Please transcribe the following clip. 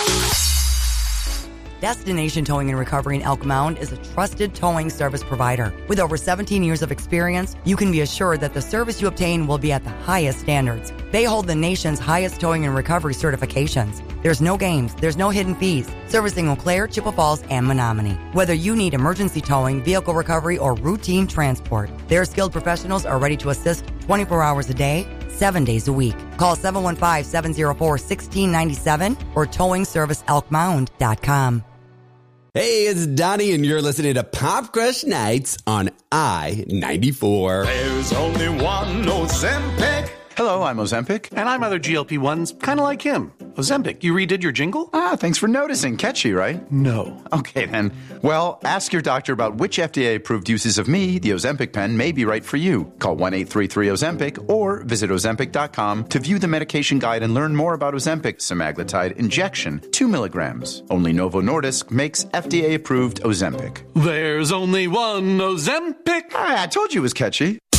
Destination Towing and Recovery in Elk Mound is a trusted towing service provider. With over 17 years of experience, you can be assured that the service you obtain will be at the highest standards. They hold the nation's highest towing and recovery certifications. There's no games, there's no hidden fees. Servicing Eau Claire, Chippewa Falls, and Menominee. Whether you need emergency towing, vehicle recovery, or routine transport, their skilled professionals are ready to assist 24 hours a day, 7 days a week. Call 715-704-1697 or towingserviceelkmound.com. Hey, it's Donnie, and you're listening to Pop Crush Nights on I-94. There's only one Ozempic. Hello, I'm Ozempic. And I'm other GLP-1s, kind of like him. Ozempic, you redid your jingle? Thanks for noticing. Catchy, right? No. Okay, then. Well, ask your doctor about which FDA-approved uses of me, the Ozempic pen, may be right for you. Call 1-833-OZEMPIC or visit Ozempic.com to view the medication guide and learn more about Ozempic semaglutide injection, 2 milligrams. Only Novo Nordisk makes FDA-approved Ozempic. There's only one Ozempic. I told you it was catchy.